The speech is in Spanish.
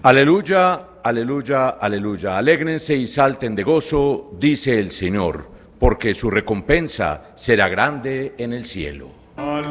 Aleluya, aleluya, aleluya. Alégrense y salten de gozo, dice el Señor, porque su recompensa será grande en el cielo.